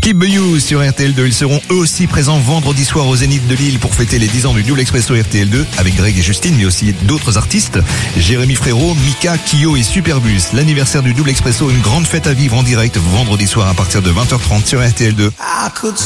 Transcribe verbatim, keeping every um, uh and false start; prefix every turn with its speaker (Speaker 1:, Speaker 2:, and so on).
Speaker 1: Keep You sur R T L deux. Ils seront eux aussi présents vendredi soir au Zénith de Lille pour fêter les dix ans du Double Expresso R T L deux avec Greg et Justine, mais aussi d'autres artistes. Jérémy Frérot, Mika, Kyo et Superbus. L'anniversaire du Double Expresso, une grande fête à vivre en direct vendredi soir à partir de vingt heures trente sur R T L deux.